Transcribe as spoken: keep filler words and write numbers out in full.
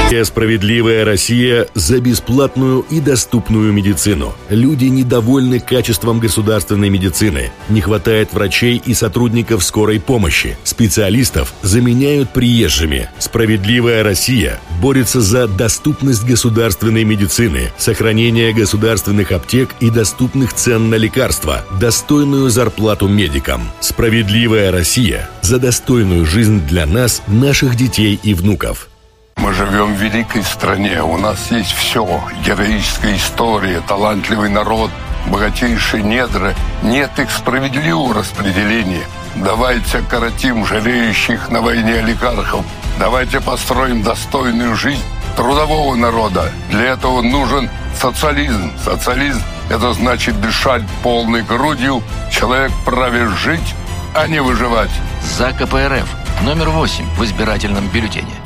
Справедливая Россия за бесплатную и доступную медицину. Люди недовольны качеством государственной медицины. Не хватает врачей и сотрудников скорой помощи. Специалистов заменяют приезжими. Справедливая Россия борется за доступность государственной медицины, сохранение государственных аптек и доступных цен на лекарства, достойную зарплату медикам. Справедливая Россия за достойную жизнь для нас, наших детей и внуков. Мы живем в великой стране, у нас есть все. Героическая история, талантливый народ, богатейшие недра. Нет их справедливого распределения. Давайте коротим жалеющих на войне олигархов. Давайте построим достойную жизнь трудового народа. Для этого нужен социализм. Социализм – это значит дышать полной грудью. Человек вправе жить, а не выживать. За КПРФ. Номер восемь в избирательном бюллетене.